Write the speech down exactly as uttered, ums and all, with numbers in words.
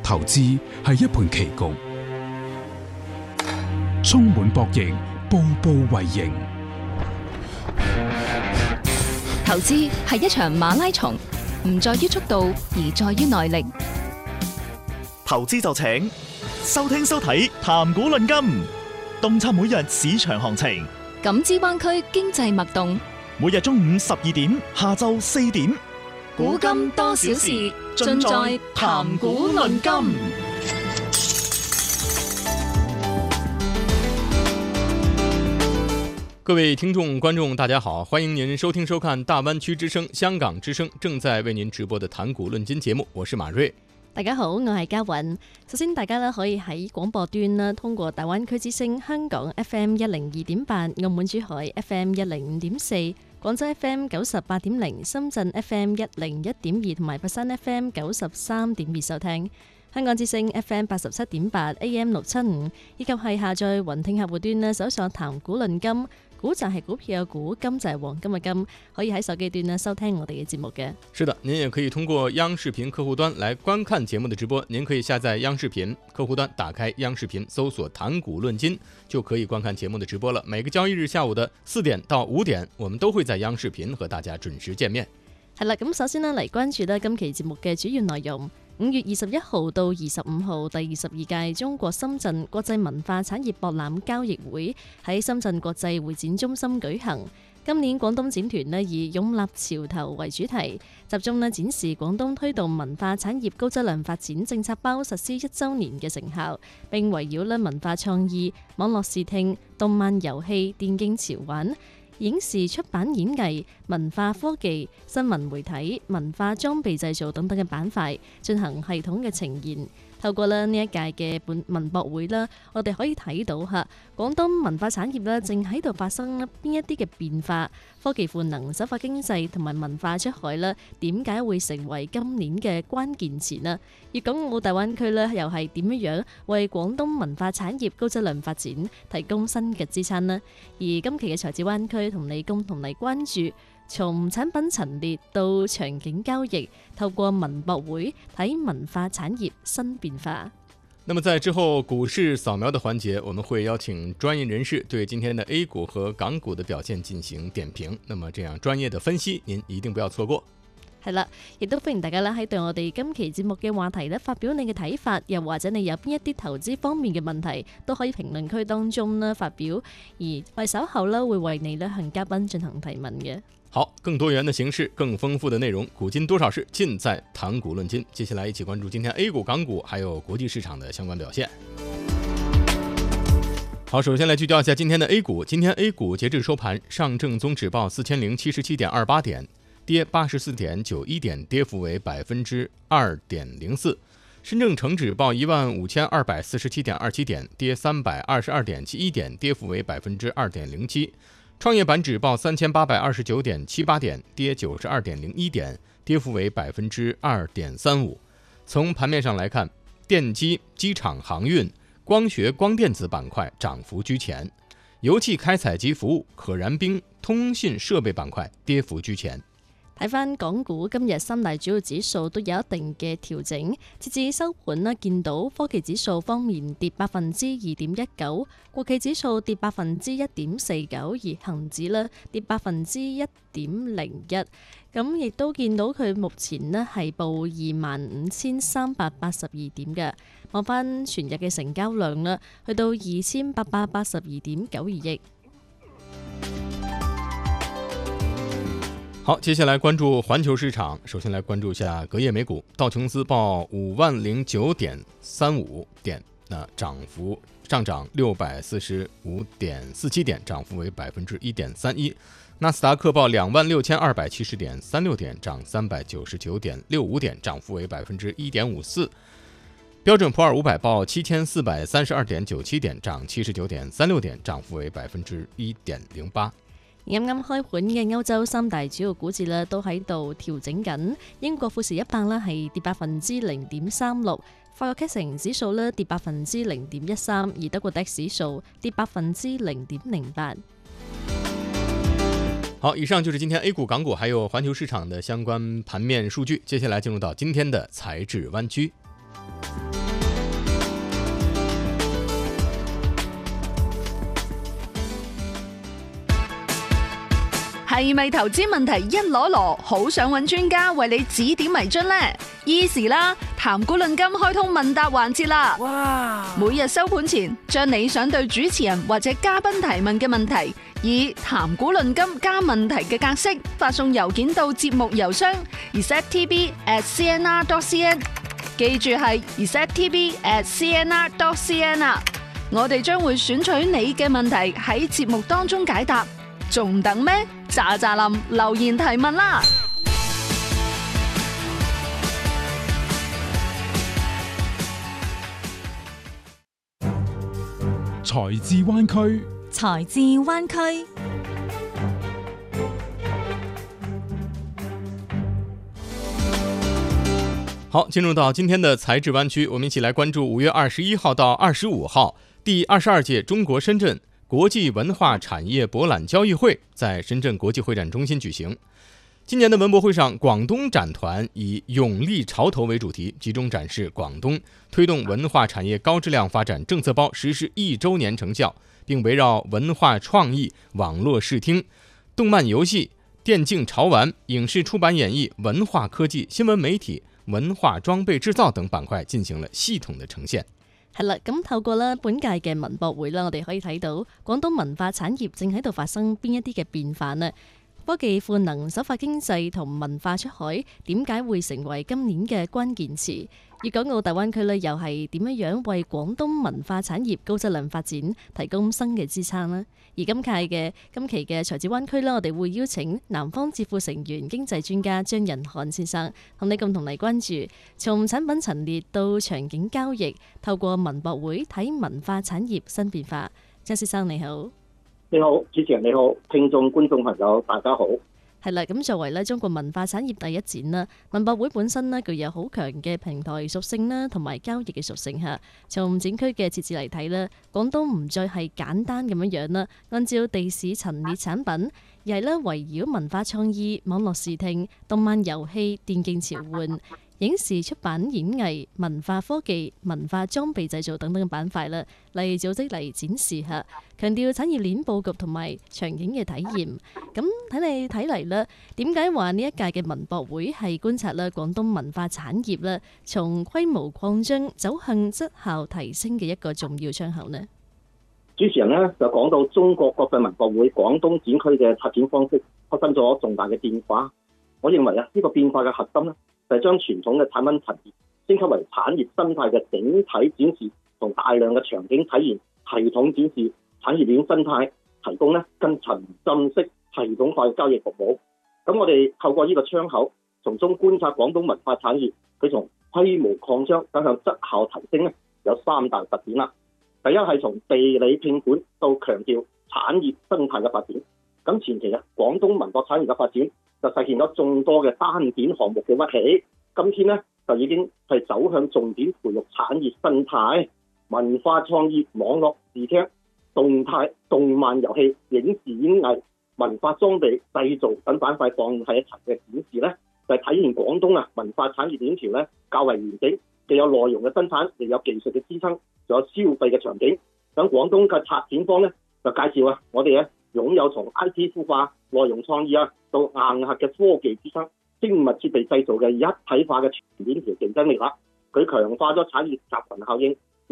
投資係一盤棋局，充滿博弈，步步為營。 投資係一場馬拉松，唔在於速度，而在於耐力。 投資就請收聽收睇談股論金，洞察每日市場行情， 感知灣區經濟脈動。 每日中午十二點，下晝四點， 股金多少事，盡在談股論金。 各位聽眾觀眾大家好，歡迎您收聽收看大灣區之聲香港之聲正在為您直播的談股論金節目，我是馬瑞。 大家好，我係嘉韻。首先大家咧可以喺廣播端啦，通過大灣區之聲香港 F M 一零二點八、澳門珠海 F M 一零五點四、廣州 F M 九十八點零、深圳 F M 一零一點二同埋佛山 F M 九十三點二收聽。香港之聲 F M 八十七點八 A M 六七五，以及係下載雲聽客戶端啦，搜索談股論金。股就係股票嘅股，金就係黃金嘅金，可以喺手機端呢收聽我哋嘅節目嘅。 是的，您也可以通過央視頻客戶端來觀看節目的直播。您可以下載央視頻客戶端，打開央視頻，搜索談股論金，就可以觀看節目的直播了。每個交易日下午的四點到五點，我們都會在央視頻和大家準時見面。 係啦，咁首先呢嚟關注呢今期節目嘅主要內容。五月二十一號到二十五號，第二十二屆中國深圳國際文化產業博覽交易會喺深圳國際會展中心舉行。今年廣東展團呢以擁立潮頭為主題，集中呢展示廣東推動文化產業高質量發展政策包實施一週年嘅成效，並圍繞呢文化創意、網絡視聽、動漫遊戲、電競潮玩、影視出版演藝、文化科技、新聞媒體、文化裝備製造等等嘅板塊進行系統嘅呈現。透過呢一屆嘅本文博會啦，我哋可以睇到嚇廣東文化產業咧正喺度發生邊一啲嘅變化，科技賦能、守法經濟同埋文化出海啦，點解會成為今年嘅關鍵詞呢？粵港澳大灣區咧又係點樣樣為廣東文化產業高質量發展提供新嘅支撐呢？而今期嘅財智灣區同你共同嚟關注，從產品陳列到場景交易，透過文博會睇文化產業新變化。 那麼在之後股市掃描的環節，我們會邀請專業人士對今天的 A 股和港股的表現進行點評。那麼這樣專業的分析，您一定不要錯過。 係啦，亦都歡迎大家啦喺對我哋今期節目嘅話題咧發表你嘅睇法，又或者你有邊一啲投資方面嘅問題，都可以評論區當中咧發表。而我哋稍後咧會為你咧向嘉賓進行提問嘅。 好，更多元的形式，更豐富的內容，古今多少事，盡在談股論金。接下來一起關注今天 A 股、港股還有國際市場的相關表現。好，首先來聚焦一下今天的 A 股。今天 A 股截至收盤，上證綜指報四千零七十七點二八點，跌八十四點九一點，跌幅為百分之二點零四。深證成指報一萬五千二百四十七點二七點，跌三百二十二點七一點，跌幅為百分之二點零七。創業板指報三千八百二十九點七八點，跌九十二點零一點，跌幅為百分之二點三五。從盤面上來看，電機、機場航運、光學光電子板塊漲幅居前，油氣開採及服務、可燃冰、通信設備板塊跌幅居前。 睇翻港股今日三大主要指數都有一定嘅調整，截至收盤啦，見到科技指數方面跌百分之二點一九，國企指數跌百分之一點四九，而恒指咧跌百分之一點零一。咁亦都見到佢目前咧係報二萬五千三百八十二點嘅，望翻全日嘅成交量啦，去到二千八百八十二點九二億。 好，接下來關注環球市場。首先來關注一下隔夜美股，道瓊斯報五萬零九點三五點，那漲幅上漲六百四十五點四七點，漲幅為百分之一點三一。納斯達克報兩萬六千二百七十點三六點，漲三百九十九點六五點，漲幅為百分之一點五四。標準普爾五百報七千四百三十二點九七點，漲七十九點三六點，漲幅為百分之一點零八。 啱啱開盤嘅歐洲三大主要股市咧都喺度調整緊，英國富時一百咧係跌百分之零點三六，法國 C A C 指數咧跌百分之零點一三，而德國 D A X 指數跌百分之零點零八。 好，以上就是今天 A 股、港股還有環球市場的相關盤面數據。接下來進入到今天的財智灣區。 係咪投資問題一籮籮，好想揾專家為你指點迷津呢？ Easy 啦，談古論今開通問答環節啦！哇！每日收盤前，將你想對主持人或者嘉賓提問嘅問題，以談古論今加問題嘅格式發送郵件到節目郵箱 r e c e p t v at c n r dot c n， 記住係 r e c e p t v at c n r dot c n 啊！我哋將會選取你嘅問題喺節目當中解答，仲等咩？喳喳林留言提問啦！ 才智灣區， 才智灣區。 好，进入到今天的才智湾区，我们一起来关注五月二十一号到二十五号第二十二届中国深圳国际文化产业博览交易会在深圳国际会展中心举行。今年的文博会上，广东展团以勇立潮头为主题，集中展示广东推动文化产业高质量发展政策包实施一周年成效，并围绕文化创意、网络视听、动漫游戏、电竞潮玩、影视出版演艺、文化科技、新闻媒體、文化裝備製造等板塊進行了系統的呈現。 係啦，咁透過咧本屆嘅文博會啦，我哋可以睇到廣東文化產業正喺度發生邊一啲嘅變化呢？科技賦能、守法經濟同文化出海，點解會成為今年嘅關鍵詞？粵港澳大灣區咧，又係點樣樣為廣東文化產業高質量發展提供新嘅支撐呢？而今屆嘅今期嘅才智灣區咧，我哋會邀請南方智庫成員經濟專家張仁漢先生，同你共同嚟關注從產品陳列到場景交易，透過文博會睇文化產業新變化。張先生你好。 你好，主持人你好，聽眾觀眾朋友大家好。 係啦，咁作為咧中國文化產業第一展啦，文博會本身咧具有好強嘅平台屬性啦，同埋交易嘅屬性嚇。從展區嘅設置嚟睇咧，廣東唔再係簡單咁樣樣啦，按照地市陳列產品，而係咧圍繞文化創意、網絡視聽、動漫遊戲、電競潮玩、影視出版演藝、文化科技、文化裝備製造等等嘅板塊啦，嚟組織嚟展示下，強調產業鏈佈局同埋場景嘅體驗。咁睇你睇嚟咧，點解話呢一屆嘅文博會係觀察咧廣東文化產業咧從規模擴張走向質效提升嘅一個重要窗口呢？ 主持人呢就講到中國國際文博會廣東展區嘅發展方式發生咗重大嘅變化。我認為啊，呢個變化嘅核心咧，就係將傳統嘅產品陳列升級為產業生態嘅整體展示，同大量嘅場景體驗、系統展示、產業鏈生態，提供咧更沉浸式系統化嘅交易服務。咁我哋透過呢個窗口，從中觀察廣東文化產業，佢從規模擴張走向質效提升咧，有三大特點啦。第一係從地理拼管到強調產業生態嘅發展。咁前期啊，廣東文博產業嘅發展就實現咗眾多嘅單點項目嘅崛起，今天咧就已經係走向重點培育產業生態、文化創意、網絡視聽、動態動漫遊戲、影視演藝、文化裝備製造等板塊放喺一齊嘅展示咧，就係體現廣東啊文化產業鏈條咧較為完整，既有內容嘅生產，亦有技術嘅支撐，仲有消費嘅場景。咁廣東嘅策展方咧就介紹啊，我哋咧擁有從 I T 孵化、內容創意啊到硬核嘅科技支撐、精密設備製造嘅一體化嘅全鏈條競爭力啦。佢強化咗產業集群效應，